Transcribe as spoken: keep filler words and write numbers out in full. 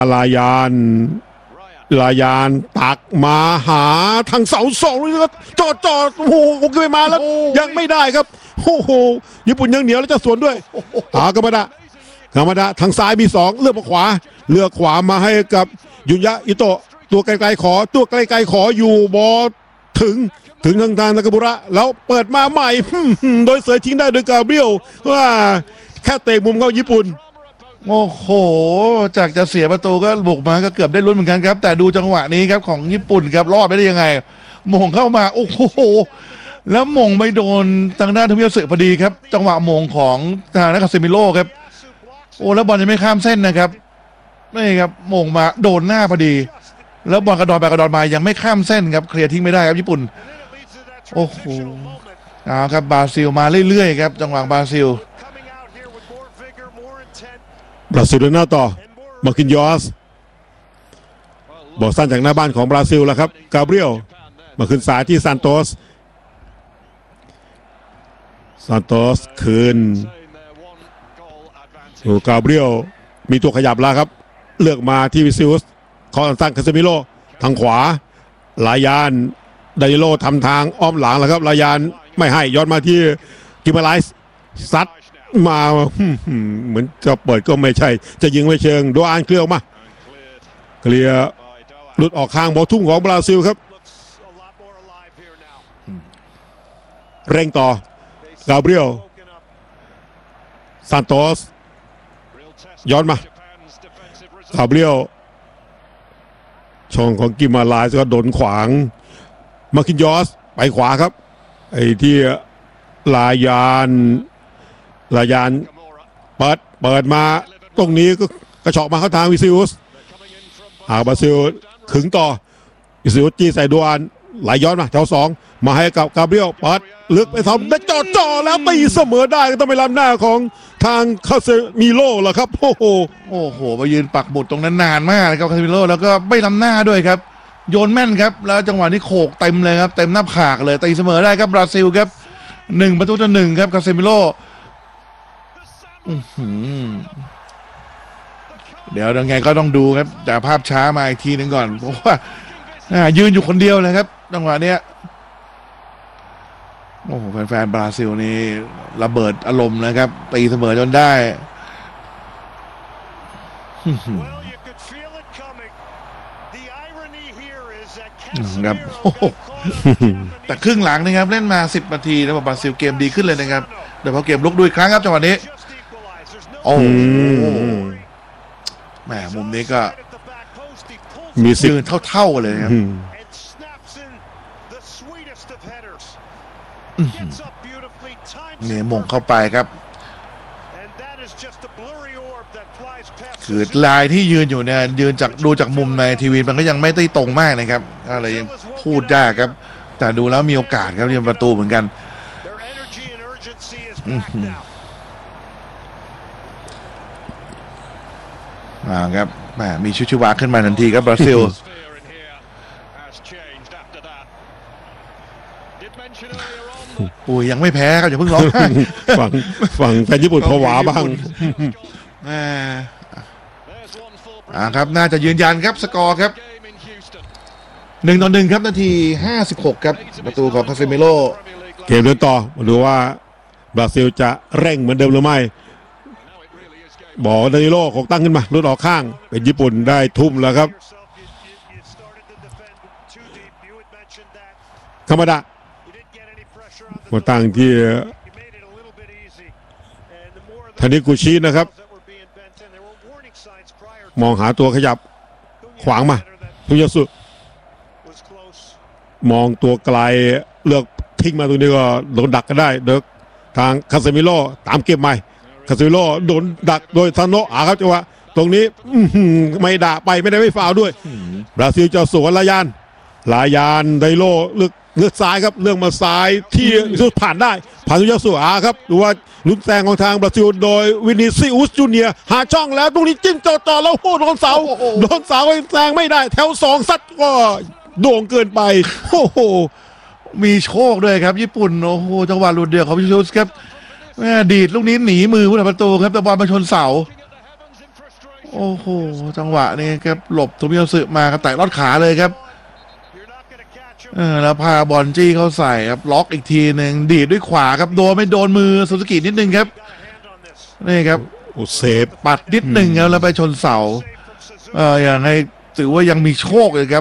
ลายานลายานตักมาหาทางเสาสองเลยครับจอดจอดโอ้โหโอเคมาแล้วยังไม่ได้ครับโอ้โหญี่ปุ่นยังเหนียวแล้วจะสวนด้วยหากามาดะกามาดะทางซ้ายมีสองเลือกมาขวาเลือกขวามาให้กับยุนยะอิโตะตัวไกลๆขอตัวไกลๆขออยู่บอถึงถึงทางทางนากาบุระแล้วเปิดมาใหม่โดยเสยทิ้งได้โดยกาเบรียลว่าแค่เตะมุมเข้าญี่ปุ่นโอ้โหจากจะเสียประตูก็บุกมาก็เกือบได้ลุ้นเหมือนกันครับแต่ดูจังหวะนี้ครับของญี่ปุ่นครับรอดไปได้ยังไงมงเข้ามาโอ้โหแล้วมงไม่โดนทางด้านทมิยาสึพอดีครับจังหวะมงของทางนักคาเซมิโร่ครับโอ้แล้วบอลยังไม่ข้ามเส้นนะครับนี่ครับมงมาโดนหน้าพอดีแล้วบอลกระดอนไปกระดอนมายังไม่ข้ามเส้นครับเคลียร์ทิ้งไม่ได้ครับญี่ปุ่นโอ้โหเอาครับบราซิลมาเรื่อยๆครับจังหวะบราซิลบราซิลเดินหน้าต่อมาคินยอสบอลสั้นจากหน้าบ้านของบราซิลแล้วครับกาเบรียลมาขึ้นสายที่ซานโตสซานโตสคืนโอ้กาเบรียลมีตัวขยับแล้วครับเลือกมาที่วิซิอุสคอสั้นคาเซมิโลทางขวาลายานไดโลทำทางอ้อมหลังแล้วครับลายานไม่ให้ย้อนมาที่กิมาไลส์ซัดมาเหมือนจะเปิดก็ไม่ใช่จะยิงไม่เชิงโดอันเคลียร์มาเคลียร์หลุดออกข้างบอลทุ่งของบราซิลครับเร่งต่อกาเบรียลซานโตสย้อนมากาเบรียลช่องของกิมาลายก็โดนขวางมาคินยอสไปขวาครับไอ้ที่ลายานลายานเปิดเปิดมาตรงนี้ก็กระชอกมาเข้าทางวิซิอุสหากบราซิลขึงต่อวิซิอุสจี้ใส่ดวนไหลย้อนมาแถวสองมาให้กับกาเบรียลเปิดลึกไปทำได้จ่อจ่อแล้วตีเสมอได้ก็ต้องไปล้ำหน้าของทางคาเซมิโร่แหละครับโอ้โหโอ้โหมายืนปักหมุดตรงนั้นนานมากนะครับคาเซมิโร่แล้วก็ไม่ล้ำหน้าด้วยครับโยนแม่นครับแล้วจังหวะนี้โขกเต็มเลยครับเต็มหน้าผากเลยตีเสมอได้ครับบราซิลครับหนึ่งประตูต่อหนึ่งครับคาเซมิโร่เดี๋ยวยังไงก็ต้องดูครับแต่ภาพช้ามาอีกทีหนึ่งก่อนเพราะว่ายืนอยู่คนเดียวเลยครับจังหวะเนี้ยโอ้โหแฟนๆบราซิลนี่ระเบิดอารมณ์นะครับตีเสมอจนได้ครับแต่ครึ่งหลังนะครับเล่นมาสิบนาทีแล้วบราซิลเกมดีขึ้นเลยนะครับเดี๋ยวพอเกมลุกด้วยครั้งครับจังหวะนี้โอ้แหมมุมนี้ก็มียืนเท่าๆเลยครับเนี่ยมงเข้าไปครับคือลายที่ยืนอยู่เนี่ยยืนจากดูจากมุมในทีวีมันก็ยังไม่ได้ตรงมากนะครับอะไรยังพูดยากครับแต่ดูแล้วมีโอกาสครับที่ประตูเหมือนกันอ่าครับแหมมีชุดชีวาขึ้นมาทันทีครับบราซิลอุ้ยยังไม่แพ้ครับอย่าเพิ่งร้องไห้ฝั่งฝั่งแฟนญี่ปุ่นผวาบ้างอ่าครับน่าจะยืนยันครับสกอร์ครับหนึ่งต่อหนึ่งครับนาทีห้าสิบหกครับประตูของคาเซมิโร่เกมเดินต่อมาดูว่าบราซิลจะเร่งเหมือนเดิมหรือไม่บอลดานิโลคงตั้งขึ้นมาลุดออกข้างเป็นญี่ปุ่นได้ทุ่มแล้วครับคามาดะมาตั้งที่ทานิกุชินะครับมองหาตัวขยับขวางมาทุยาสุมองตัวไกลเลือกทิ้งมาตรงนี้ก็โดนดักก็ได้เด็กทางคาเซมิโร่ตามเก็บใหม่คาเซมิโร่โดนดักโดยซานโนะอาครับจังหวะตรงนี้ไม่ด่าไปไม่ได้ไม่ฟาวด้วยบราซิลจะสวนลายานลายานไดโลเลือกเลือกซ้ายครับเลือกมาซ้ายที่สุดผ่านได้ผ่านทุยาสุอาครับดูว่าลุ้นแซงของทางบราซิลโดยวินิซิอุสจูเนียร์หาช่องแล้วตรงนี้จิ้มจ่อๆแล้วโอ้โดนเสาโดนเสาแซงไม่ได้แถวสองซัดก็โด่งเกินไปโอ้โหมีโชคด้วยครับญี่ปุ่นโอ้โหจังหวะหลุดเดี่ยวของวินิซิอุสครับดีดลูกนี้หนีมือผู้รักษาประตูครับแต่บอลมาชนเสาโโอ้โหจังหวะนี้ครับหลบโทมิโยสึมาครับแต่ลอดขาเลยครับเออแล้วพาบอลจี้เข้าใส่ครับล็อกอีกทีหนึ่งดีดด้วยขวาครับโดนไม่โดนมือซูซูกินิดนึงครับนี่ครับโอ้เซฟปัดนิดหนึ่งครับแล้วไปชนเสาเอออย่างไรถือว่ายังมีโชคเลยครับ